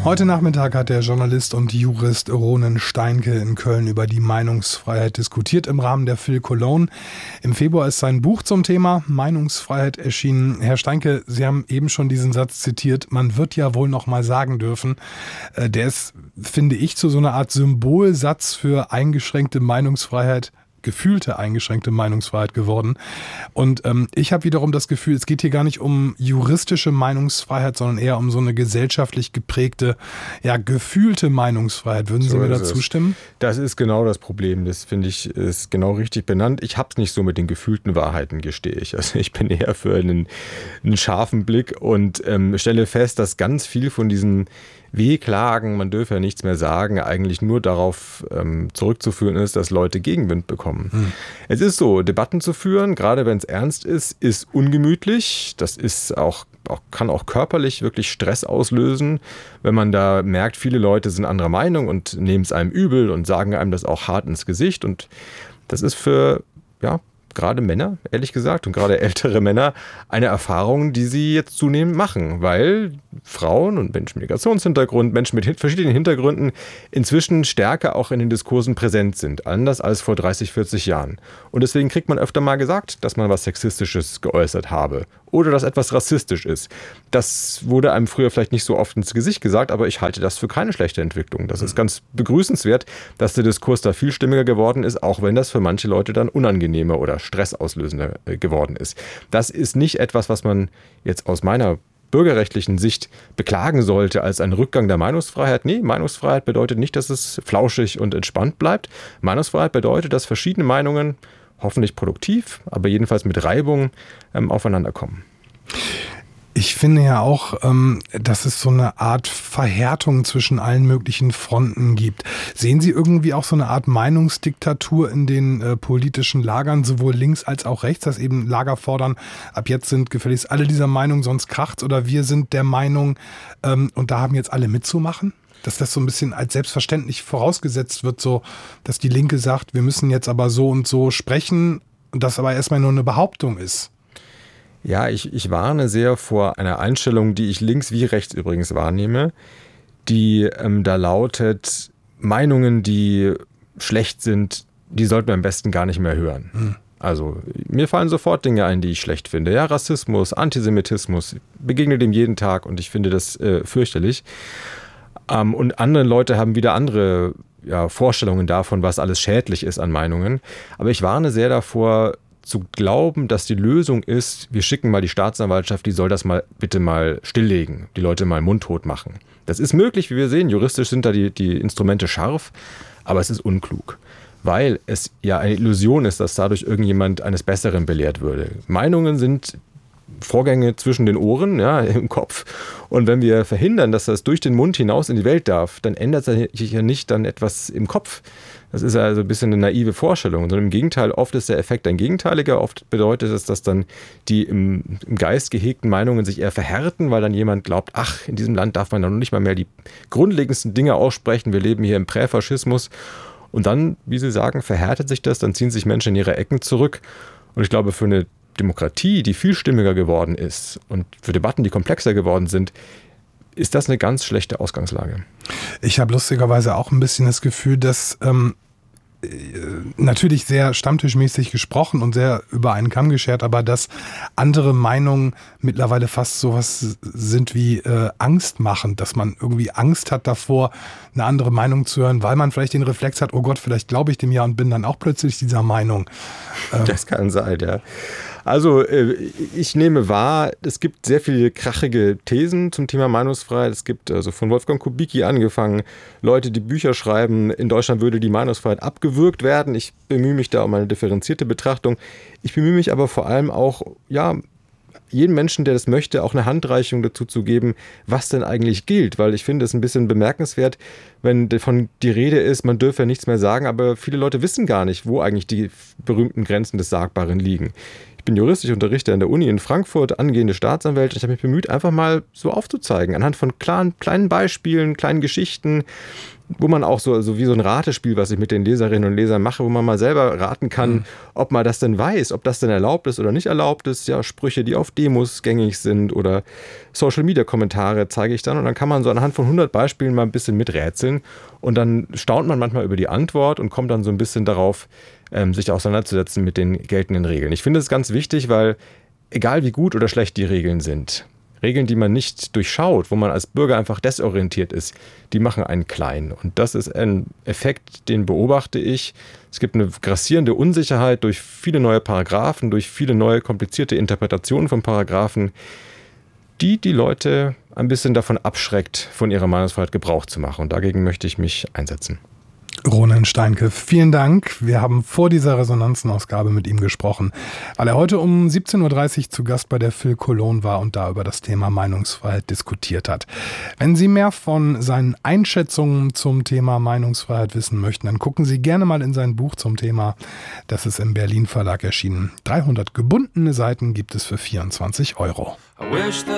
Heute Nachmittag hat der Journalist und Jurist Ronen Steinke in Köln über die Meinungsfreiheit diskutiert im Rahmen der Phil Cologne. Im Februar ist sein Buch zum Thema Meinungsfreiheit erschienen. Herr Steinke, Sie haben eben schon diesen Satz zitiert, man wird ja wohl noch mal sagen dürfen. Der ist, finde ich, zu so einer Art Symbolsatz für eingeschränkte Meinungsfreiheit, gefühlte eingeschränkte Meinungsfreiheit geworden. Und ich habe wiederum das Gefühl, es geht hier gar nicht um juristische Meinungsfreiheit, sondern eher um so eine gesellschaftlich geprägte, ja, gefühlte Meinungsfreiheit. Würden Sie mir da zustimmen? Das ist genau das Problem. Das finde ich, ist genau richtig benannt. Ich habe es nicht so mit den gefühlten Wahrheiten, gestehe ich. Also ich bin eher für einen scharfen Blick und stelle fest, dass ganz viel von diesen Wehklagen, man dürfe ja nichts mehr sagen, eigentlich nur darauf zurückzuführen ist, dass Leute Gegenwind bekommen. Es ist so, Debatten zu führen, gerade wenn es ernst ist ungemütlich. Das ist kann auch körperlich wirklich Stress auslösen, wenn man da merkt, viele Leute sind anderer Meinung und nehmen es einem übel und sagen einem das auch hart ins Gesicht. Und das ist für, gerade Männer, ehrlich gesagt, und gerade ältere Männer, eine Erfahrung, die sie jetzt zunehmend machen, weil Frauen und Menschen mit Migrationshintergrund, Menschen mit verschiedenen Hintergründen inzwischen stärker auch in den Diskursen präsent sind, anders als vor 30, 40 Jahren. Und deswegen kriegt man öfter mal gesagt, dass man was Sexistisches geäußert habe oder dass etwas rassistisch ist. Das wurde einem früher vielleicht nicht so oft ins Gesicht gesagt, aber ich halte das für keine schlechte Entwicklung. Das ist ganz begrüßenswert, dass der Diskurs da viel stimmiger geworden ist, auch wenn das für manche Leute dann unangenehmer oder stressauslösender geworden ist. Das ist nicht etwas, was man jetzt aus meiner bürgerrechtlichen Sicht beklagen sollte als einen Rückgang der Meinungsfreiheit. Nee, Meinungsfreiheit bedeutet nicht, dass es flauschig und entspannt bleibt. Meinungsfreiheit bedeutet, dass verschiedene Meinungen hoffentlich produktiv, aber jedenfalls mit Reibung aufeinander kommen. Ich finde ja auch, dass es so eine Art Verhärtung zwischen allen möglichen Fronten gibt. Sehen Sie irgendwie auch so eine Art Meinungsdiktatur in den politischen Lagern, sowohl links als auch rechts, dass eben Lager fordern, ab jetzt sind gefälligst alle dieser Meinung, sonst kracht's, oder wir sind der Meinung und da haben jetzt alle mitzumachen? Dass das so ein bisschen als selbstverständlich vorausgesetzt wird, so dass die Linke sagt, wir müssen jetzt aber so und so sprechen und das aber erstmal nur eine Behauptung ist. Ja, ich warne sehr vor einer Einstellung, die ich links wie rechts übrigens wahrnehme, die da lautet, Meinungen, die schlecht sind, die sollten wir am besten gar nicht mehr hören. Also mir fallen sofort Dinge ein, die ich schlecht finde. Ja, Rassismus, Antisemitismus, ich begegne dem jeden Tag und ich finde das fürchterlich. Und andere Leute haben wieder andere Vorstellungen davon, was alles schädlich ist an Meinungen. Aber ich warne sehr davor, zu glauben, dass die Lösung ist, wir schicken mal die Staatsanwaltschaft, die soll das mal bitte mal stilllegen, die Leute mal mundtot machen. Das ist möglich, wie wir sehen, juristisch sind da die Instrumente scharf, aber es ist unklug, weil es ja eine Illusion ist, dass dadurch irgendjemand eines Besseren belehrt würde. Meinungen sind Vorgänge zwischen den Ohren, im Kopf. Und wenn wir verhindern, dass das durch den Mund hinaus in die Welt darf, dann ändert sich ja nicht dann etwas im Kopf. Das ist also ein bisschen eine naive Vorstellung. Sondern im Gegenteil, oft ist der Effekt ein gegenteiliger. Oft bedeutet es, dass dann die im Geist gehegten Meinungen sich eher verhärten, weil dann jemand glaubt, ach, in diesem Land darf man dann noch nicht mal mehr die grundlegendsten Dinge aussprechen. Wir leben hier im Präfaschismus. Und dann, wie Sie sagen, verhärtet sich das, dann ziehen sich Menschen in ihre Ecken zurück. Und ich glaube, für eine Demokratie, die vielstimmiger geworden ist und für Debatten, die komplexer geworden sind, ist das eine ganz schlechte Ausgangslage. Ich habe lustigerweise auch ein bisschen das Gefühl, dass natürlich sehr stammtischmäßig gesprochen und sehr über einen Kamm geschert, aber dass andere Meinungen mittlerweile fast sowas sind wie angstmachend, dass man irgendwie Angst hat davor, eine andere Meinung zu hören, weil man vielleicht den Reflex hat, oh Gott, vielleicht glaube ich dem ja und bin dann auch plötzlich dieser Meinung. Das kann sein, ja. Also ich nehme wahr, es gibt sehr viele krachige Thesen zum Thema Meinungsfreiheit. Es gibt also von Wolfgang Kubicki angefangen, Leute, die Bücher schreiben, in Deutschland würde die Meinungsfreiheit abgewürgt werden. Ich bemühe mich da um eine differenzierte Betrachtung. Ich bemühe mich aber vor allem auch, jedem Menschen, der das möchte, auch eine Handreichung dazu zu geben, was denn eigentlich gilt. Weil ich finde es ein bisschen bemerkenswert, wenn davon die Rede ist, man dürfe ja nichts mehr sagen, aber viele Leute wissen gar nicht, wo eigentlich die berühmten Grenzen des Sagbaren liegen. Ich bin Jurist, ich unterrichte an der Uni in Frankfurt, angehende Staatsanwälte. Ich habe mich bemüht, einfach mal so aufzuzeigen, anhand von kleinen Beispielen, kleinen Geschichten, wo man auch so wie so ein Ratespiel, was ich mit den Leserinnen und Lesern mache, wo man mal selber raten kann, ob man das denn weiß, ob das denn erlaubt ist oder nicht erlaubt ist. Ja, Sprüche, die auf Demos gängig sind oder Social-Media-Kommentare zeige ich dann und dann kann man so anhand von 100 Beispielen mal ein bisschen miträtseln und dann staunt man manchmal über die Antwort und kommt dann so ein bisschen darauf, sich auseinanderzusetzen mit den geltenden Regeln. Ich finde es ganz wichtig, weil egal wie gut oder schlecht die Regeln sind, Regeln, die man nicht durchschaut, wo man als Bürger einfach desorientiert ist, die machen einen klein. Und das ist ein Effekt, den beobachte ich. Es gibt eine grassierende Unsicherheit durch viele neue Paragraphen, durch viele neue komplizierte Interpretationen von Paragraphen, die Leute ein bisschen davon abschreckt, von ihrer Meinungsfreiheit Gebrauch zu machen. Und dagegen möchte ich mich einsetzen. Ronen Steinke, vielen Dank. Wir haben vor dieser Resonanzenausgabe mit ihm gesprochen, weil er heute um 17.30 Uhr zu Gast bei der Phil Cologne war und da über das Thema Meinungsfreiheit diskutiert hat. Wenn Sie mehr von seinen Einschätzungen zum Thema Meinungsfreiheit wissen möchten, dann gucken Sie gerne mal in sein Buch zum Thema. Das ist im Berlin Verlag erschienen. 300 gebundene Seiten gibt es für 24 €.